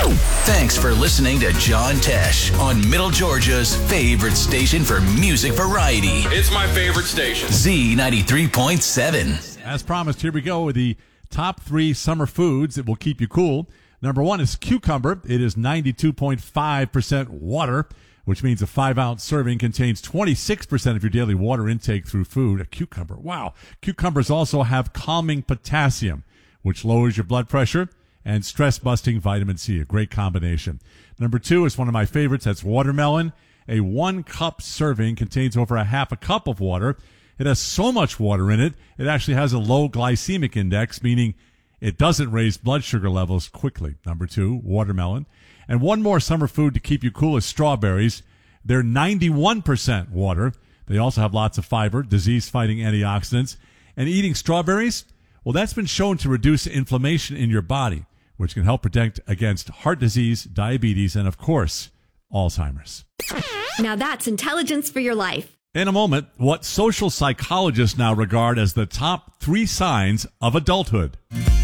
Thanks for listening to John Tesh on Middle Georgia's favorite station for music variety. It's my favorite station. Z93.7. As promised, here we go with the top 3 summer foods that will keep you cool. Number 1 is cucumber. It is 92.5% water, which means a 5-ounce serving contains 26% of your daily water intake through food. A cucumber. Wow. Cucumbers also have calming potassium, which lowers your blood pressure, and stress-busting vitamin C, a great combination. Number 2 is one of my favorites. That's watermelon. A 1-cup serving contains over a half a cup of water. It has so much water in it, it actually has a low glycemic index, meaning it doesn't raise blood sugar levels quickly. Number 2, watermelon. And one more summer food to keep you cool is strawberries. They're 91% water. They also have lots of fiber, disease-fighting antioxidants. And eating strawberries, well, that's been shown to reduce inflammation in your body, which can help protect against heart disease, diabetes, and, of course, Alzheimer's. Now that's intelligence for your life. In a moment, what social psychologists now regard as the top 3 signs of adulthood.